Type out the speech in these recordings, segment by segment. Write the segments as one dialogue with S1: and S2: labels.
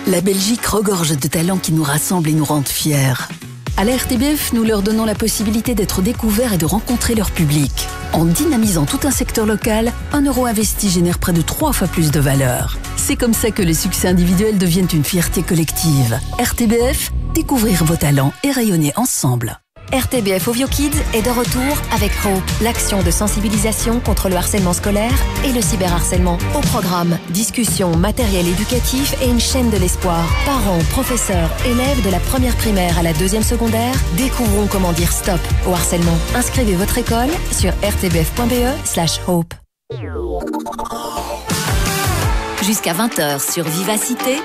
S1: La Belgique regorge de talents qui nous rassemblent et nous rendent fiers. À la RTBF, nous leur donnons la possibilité d'être découverts et de rencontrer leur public. En dynamisant tout un secteur local, 1 euro investi génère près de 3 fois plus de valeur. C'est comme ça que les succès individuels deviennent une fierté collective. RTBF, découvrir vos talents et rayonner ensemble.
S2: RTBF Ovio Kids est de retour avec Hope, l'action de sensibilisation contre le harcèlement scolaire et le cyberharcèlement. Au programme, discussions, matériel éducatif et une chaîne de l'espoir. Parents, professeurs, élèves de la première primaire à la 2e secondaire, découvrons comment dire stop au harcèlement. Inscrivez votre école sur rtbf.be/hope.
S3: Jusqu'à 20h sur Vivacité,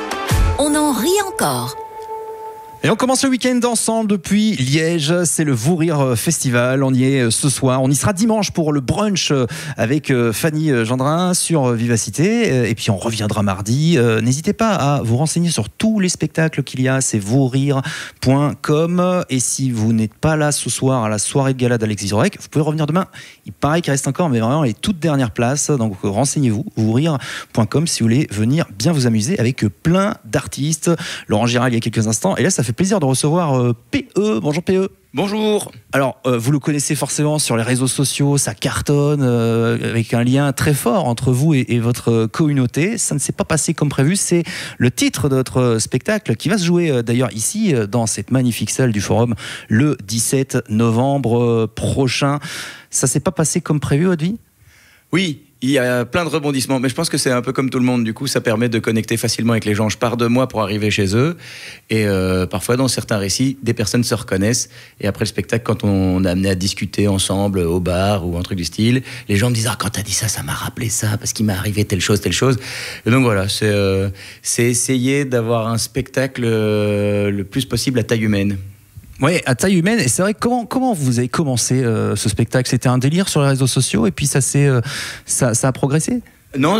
S3: on en rit encore.
S4: Et on commence le week-end ensemble depuis Liège, c'est le Vous Rire Festival, on y est ce soir, on y sera dimanche pour le brunch avec Fanny Gendrin sur Vivacité, et puis on reviendra mardi. N'hésitez pas à vous renseigner sur tous les spectacles qu'il y a, c'est vousrire.com, et si vous n'êtes pas là ce soir à la soirée de gala d'Alexis Zorek, vous pouvez revenir demain, il paraît qu'il reste encore mais vraiment les toutes dernières places, donc renseignez-vous, vousrire.com si vous voulez venir bien vous amuser avec plein d'artistes. Laurent Girard il y a quelques instants, et là ça fait plaisir de recevoir PE. Bonjour PE.
S5: Bonjour.
S4: Alors, vous le connaissez forcément sur les réseaux sociaux, ça cartonne, avec un lien très fort entre vous et votre communauté. Ça ne s'est pas passé comme prévu, c'est le titre de votre spectacle qui va se jouer d'ailleurs ici, dans cette magnifique salle du Forum, le 17 novembre prochain. Ça ne s'est pas passé comme prévu, Audrey ?
S5: Oui, il y a plein de rebondissements, mais je pense que c'est un peu comme tout le monde. Du coup, ça permet de connecter facilement avec les gens. Je pars de moi pour arriver chez eux. Et parfois, dans certains récits, des personnes se reconnaissent. Et après le spectacle, quand on est amené à discuter ensemble au bar ou un truc du style, les gens me disent « Ah, quand t'as dit ça, ça m'a rappelé ça, parce qu'il m'est arrivé telle chose, telle chose. » Et donc voilà, c'est essayer d'avoir un spectacle le plus possible à taille humaine.
S4: Oui, à taille humaine. Et c'est vrai, comment vous avez commencé ce spectacle ? C'était un délire sur les réseaux sociaux et puis ça a progressé ?
S5: Non.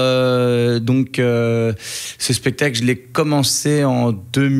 S5: Donc, ce spectacle, je l'ai commencé en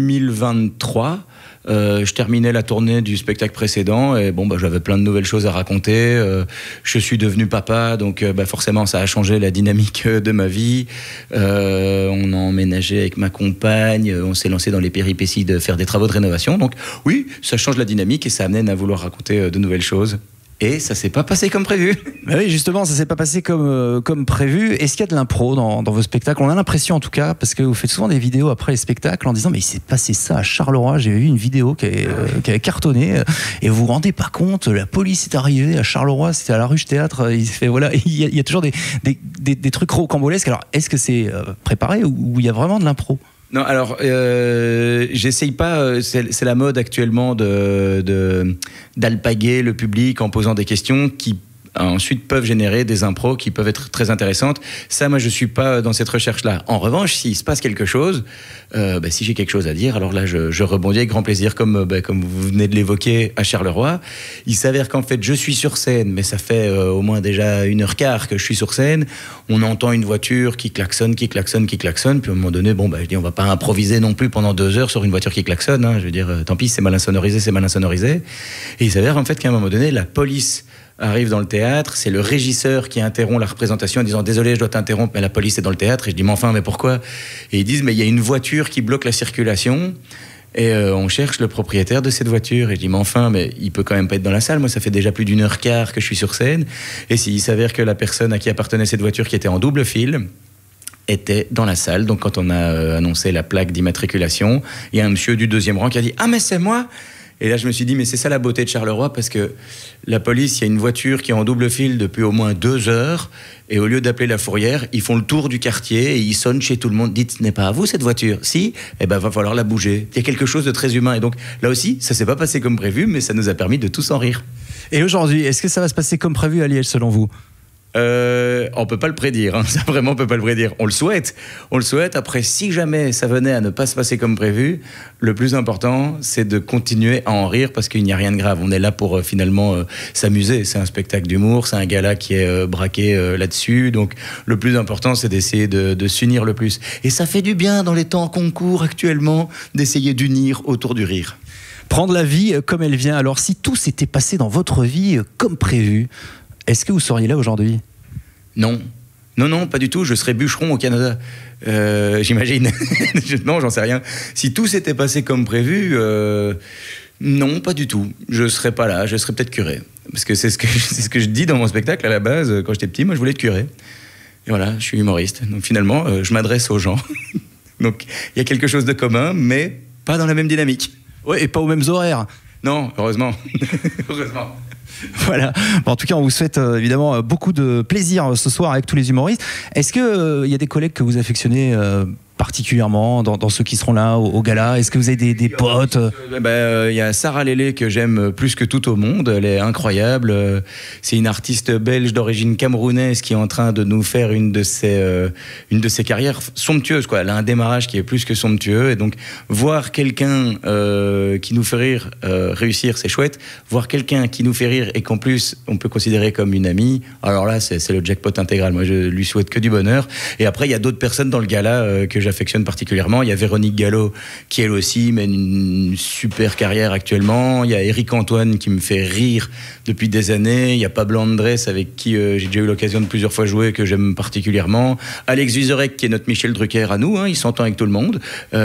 S5: 2023. Je terminais la tournée du spectacle précédent et j'avais plein de nouvelles choses à raconter. Je suis devenu papa, donc forcément ça a changé la dynamique de ma vie. On a emménagé avec ma compagne, on s'est lancé dans les péripéties de faire des travaux de rénovation. Donc oui, ça change la dynamique et ça amène à vouloir raconter de nouvelles choses. Et ça s'est pas passé comme prévu.
S4: Bah oui, justement, ça s'est pas passé comme prévu. Est-ce qu'il y a de l'impro dans vos spectacles ? On a l'impression en tout cas, parce que vous faites souvent des vidéos après les spectacles en disant mais il s'est passé ça à Charleroi, j'ai vu une vidéo qui avait cartonné, et vous vous rendez pas compte, la police est arrivée à Charleroi, c'était à la Ruche Théâtre, il y a toujours des trucs rocambolesques. Alors est-ce que c'est préparé ou il y a vraiment de l'impro ?
S5: Non, alors, j'essaye pas, c'est la mode actuellement d'alpaguer le public en posant des questions qui ensuite peuvent générer des impros qui peuvent être très intéressantes. Ça, moi, je suis pas dans cette recherche-là. En revanche, s'il se passe quelque chose, si j'ai quelque chose à dire, alors là, je rebondis avec grand plaisir, comme vous venez de l'évoquer à Charleroi. Il s'avère qu'en fait, je suis sur scène, mais ça fait au moins déjà 1h15 que je suis sur scène. On entend une voiture qui klaxonne, puis à un moment donné, je dis, on va pas improviser non plus pendant 2 heures sur une voiture qui klaxonne, hein. Je veux dire, tant pis, c'est malin sonorisé. Et il s'avère en fait qu'à un moment donné, la police arrive dans le théâtre, c'est le régisseur qui interrompt la représentation en disant « Désolé, je dois t'interrompre, mais la police est dans le théâtre. » Et je dis « Mais enfin, mais pourquoi ?» Et ils disent « Mais il y a une voiture qui bloque la circulation et on cherche le propriétaire de cette voiture. » Et je dis « Mais enfin, mais il peut quand même pas être dans la salle. Moi, ça fait déjà plus d'1h15 que je suis sur scène. » Et il s'avère que la personne à qui appartenait cette voiture, qui était en double fil, était dans la salle. Donc quand on a annoncé la plaque d'immatriculation, il y a un monsieur du 2e rang qui a dit « Ah, mais c'est moi !» Et là, je me suis dit, mais c'est ça la beauté de Charleroi, parce que la police, il y a une voiture qui est en double fil depuis au moins 2 heures, et au lieu d'appeler la fourrière, ils font le tour du quartier et ils sonnent chez tout le monde. Dites, ce n'est pas à vous cette voiture. Si, va falloir la bouger. Il y a quelque chose de très humain. Et donc, là aussi, ça s'est pas passé comme prévu, mais ça nous a permis de tous en rire.
S4: Et aujourd'hui, est-ce que ça va se passer comme prévu à Liège, selon vous ?
S5: On peut pas le prédire, hein. Ça vraiment on peut pas le prédire. On le souhaite. Après, si jamais ça venait à ne pas se passer comme prévu, le plus important, c'est de continuer à en rire parce qu'il n'y a rien de grave. On est là pour finalement s'amuser. C'est un spectacle d'humour, c'est un gala qui est braqué là-dessus. Donc, le plus important, c'est d'essayer de s'unir le plus. Et ça fait du bien dans les temps qu'on court actuellement d'essayer d'unir autour du rire.
S4: Prendre la vie comme elle vient. Alors, si tout s'était passé dans votre vie comme prévu, est-ce que vous seriez là aujourd'hui ?
S5: Non, Non, pas du tout. Je serais bûcheron au Canada. J'imagine. Non, j'en sais rien. Si tout s'était passé comme prévu, non, pas du tout. Je serais pas là. Je serais peut-être curé. Parce que c'est ce que je dis dans mon spectacle à la base. Quand j'étais petit, moi, je voulais être curé. Et voilà, je suis humoriste. Donc finalement, je m'adresse aux gens. Donc il y a quelque chose de commun, mais pas dans la même dynamique.
S4: Ouais, et pas aux mêmes horaires.
S5: Non, heureusement. Heureusement.
S4: Voilà. Bon, en tout cas, on vous souhaite évidemment beaucoup de plaisir ce soir avec tous les humoristes. Est-ce que y a des collègues que vous affectionnez particulièrement dans ceux qui seront là au gala? Est-ce que vous avez des potes?
S5: Il y a Sarah Lélé que j'aime plus que tout au monde. Elle est incroyable. C'est une artiste belge d'origine camerounaise qui est en train de nous faire une de ses carrières somptueuses, quoi. Elle a un démarrage qui est plus que somptueux. Et donc, voir quelqu'un qui nous fait rire réussir, c'est chouette. Voir quelqu'un qui nous fait rire et qu'en plus, on peut considérer comme une amie, alors là, c'est le jackpot intégral. Moi, je lui souhaite que du bonheur. Et après, il y a d'autres personnes dans le gala que j'affectionne particulièrement. Il y a Véronique Gallo qui elle aussi mène une super carrière actuellement. Il y a Eric Antoine qui me fait rire depuis des années. Il y a Pablo Andrés avec qui j'ai déjà eu l'occasion de plusieurs fois jouer, que j'aime particulièrement. Alex Vizorek qui est notre Michel Drucker à nous, il s'entend avec tout le monde.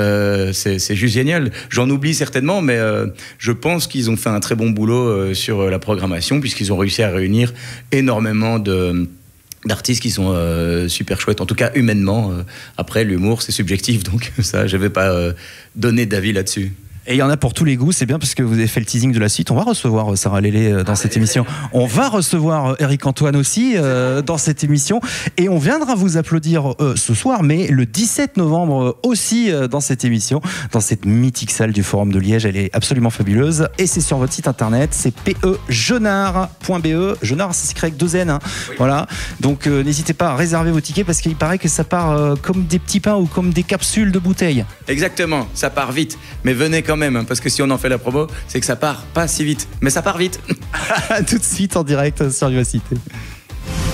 S5: C'est juste génial. J'en oublie certainement, mais je pense qu'ils ont fait un très bon boulot sur la programmation, puisqu'ils ont réussi à réunir énormément d'artistes qui sont super chouettes, en tout cas humainement. Après, l'humour, c'est subjectif, donc ça, je ne vais pas donner d'avis là-dessus.
S4: Et il y en a pour tous les goûts, c'est bien parce que vous avez fait le teasing de la suite. On va recevoir Sarah Lélé dans cette émission. On va recevoir Eric Antoine aussi dans cette émission. Et on viendra vous applaudir ce soir, mais le 17 novembre aussi dans cette émission, dans cette mythique salle du Forum de Liège. Elle est absolument fabuleuse. Et c'est sur votre site internet, c'est pejeunard.be. Jeunard, c'est écrit avec 2 N. Oui. Voilà. Donc n'hésitez pas à réserver vos tickets parce qu'il paraît que ça part comme des petits pains ou comme des capsules de bouteilles.
S5: Exactement, ça part vite. Mais venez quand même, parce que si on en fait la promo, c'est que ça part pas si vite, mais ça part vite.
S4: Tout de suite en direct sur Vivacité.